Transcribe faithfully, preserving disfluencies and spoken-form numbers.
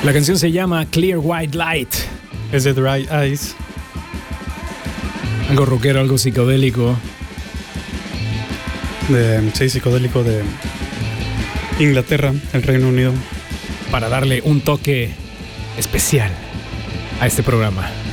La canción se llama Clear White Light. Es de Dry Eyes. Algo rockero, algo psicodélico. De, sí, psicodélico de Inglaterra, el Reino Unido. Para darle un toque especial a este programa.